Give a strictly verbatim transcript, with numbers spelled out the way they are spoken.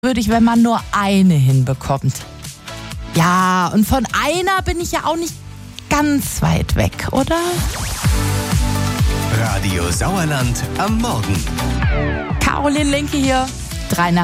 würde ich, wenn man nur eine hinbekommt. Ja, und von einer bin ich ja auch nicht ganz weit weg, oder? Radio Sauerland am Morgen. Caroline Linke hier. Drei nach